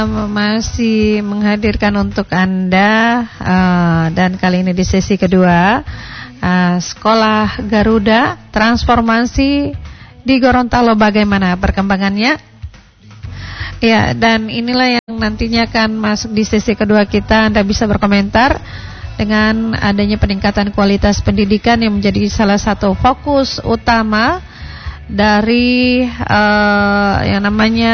Masih menghadirkan untuk Anda dan kali ini di sesi kedua Sekolah Garuda Transformasi di Gorontalo, bagaimana perkembangannya? Ya, dan inilah yang nantinya akan masuk di sesi kedua kita. Anda bisa berkomentar dengan adanya peningkatan kualitas pendidikan yang menjadi salah satu fokus utama dari yang namanya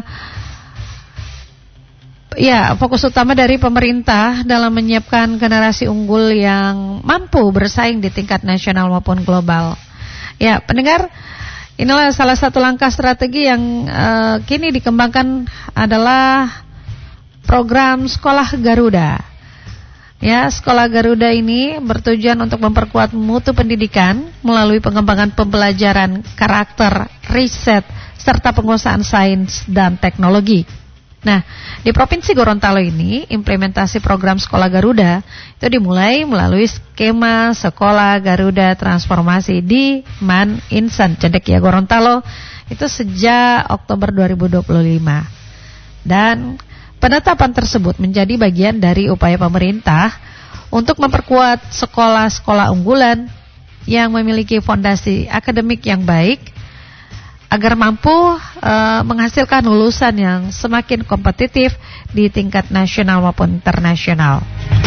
fokus utama dari pemerintah dalam menyiapkan generasi unggul yang mampu bersaing di tingkat nasional maupun global. Ya, pendengar, inilah salah satu langkah strategi yang kini dikembangkan adalah program Sekolah Garuda. Ya, Sekolah Garuda ini bertujuan untuk memperkuat mutu pendidikan melalui pengembangan pembelajaran, karakter, riset, serta penguasaan sains dan teknologi. Nah, di Provinsi Gorontalo ini, implementasi program Sekolah Garuda itu dimulai melalui skema Sekolah Garuda Transformasi di Man Insan, Cendek ya Gorontalo, itu sejak Oktober 2025. Dan penetapan tersebut menjadi bagian dari upaya pemerintah untuk memperkuat sekolah-sekolah unggulan yang memiliki fondasi akademik yang baik, agar mampu menghasilkan lulusan yang semakin kompetitif di tingkat nasional maupun internasional.